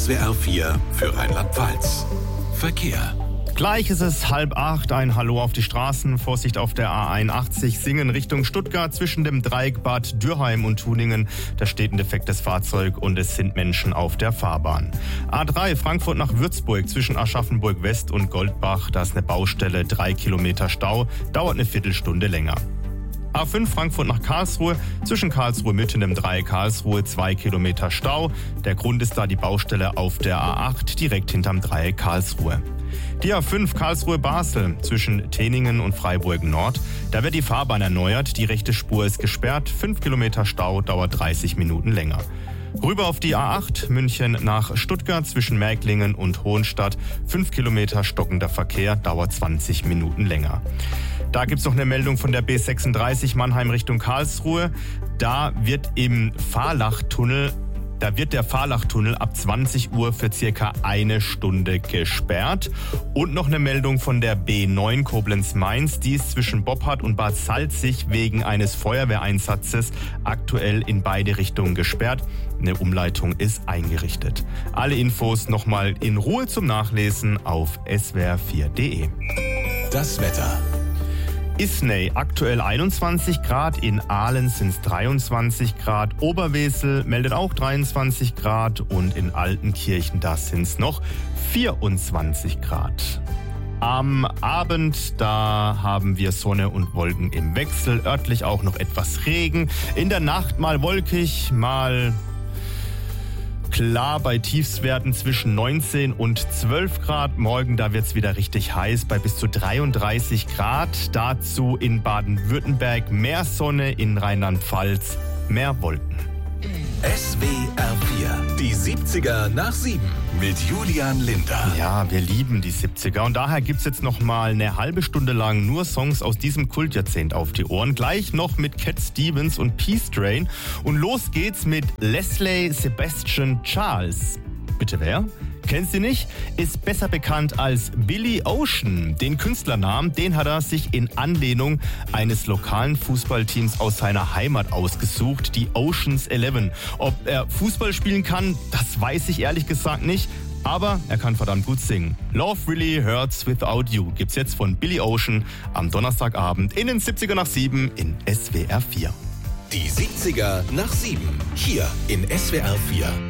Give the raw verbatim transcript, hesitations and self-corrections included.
S W R vier für Rheinland-Pfalz. Verkehr. Gleich ist es halb acht, ein Hallo auf die Straßen. Vorsicht auf der A einundachtzig Singen Richtung Stuttgart zwischen dem Dreieck Bad Dürrheim und Tuningen. Da steht ein defektes Fahrzeug und es sind Menschen auf der Fahrbahn. A drei Frankfurt nach Würzburg zwischen Aschaffenburg West und Goldbach. Da ist eine Baustelle, drei Kilometer Stau, dauert eine Viertelstunde länger. A fünf Frankfurt nach Karlsruhe, zwischen Karlsruhe Mitte und dem Dreieck Karlsruhe zwei Kilometer Stau. Der Grund ist da die Baustelle auf der A acht, direkt hinterm Dreieck Karlsruhe. Die A fünf Karlsruhe-Basel zwischen Teningen und Freiburg Nord. Da wird die Fahrbahn erneuert, die rechte Spur ist gesperrt, fünf Kilometer Stau, dauert dreißig Minuten länger. Rüber auf die A acht, München nach Stuttgart zwischen Märklingen und Hohenstadt. fünf Kilometer stockender Verkehr, dauert zwanzig Minuten länger. Da gibt's noch eine Meldung von der B sechsunddreißig Mannheim Richtung Karlsruhe. Da wird im Fahrlachtunnel Da wird der Fahrlachtunnel ab zwanzig Uhr für circa eine Stunde gesperrt. Und noch eine Meldung von der B neun Koblenz-Mainz. Die ist zwischen Boppard und Bad Salzig wegen eines Feuerwehreinsatzes aktuell in beide Richtungen gesperrt. Eine Umleitung ist eingerichtet. Alle Infos nochmal in Ruhe zum Nachlesen auf s w r vier punkt d e. Das Wetter. Isnay aktuell einundzwanzig Grad, in Aalen sind es dreiundzwanzig Grad, Oberwesel meldet auch dreiundzwanzig Grad und in Altenkirchen, da sind es noch vierundzwanzig Grad. Am Abend, da haben wir Sonne und Wolken im Wechsel, örtlich auch noch etwas Regen. In der Nacht mal wolkig, mal klar bei Tiefstwerten zwischen neunzehn und zwölf Grad. Morgen, da wird es wieder richtig heiß bei bis zu dreiunddreißig Grad. Dazu in Baden-Württemberg mehr Sonne, in Rheinland-Pfalz mehr Wolken. S W R vier, die siebziger nach sieben mit Julian Linder. Ja, wir lieben die siebziger und daher gibt's jetzt noch mal eine halbe Stunde lang nur Songs aus diesem Kultjahrzehnt auf die Ohren. Gleich noch mit Cat Stevens und Peace Train und los geht's mit Leslie Sebastian Charles. Bitte wer? Kennst du nicht? Ist besser bekannt als Billy Ocean. Den Künstlernamen, den hat er sich in Anlehnung eines lokalen Fußballteams aus seiner Heimat ausgesucht, die Oceans Eleven. Ob er Fußball spielen kann, das weiß ich ehrlich gesagt nicht. Aber er kann verdammt gut singen. Love Really Hurts Without You gibt's jetzt von Billy Ocean am Donnerstagabend in den siebziger nach sieben in S W R vier. Die siebziger nach sieben, hier in S W R vier.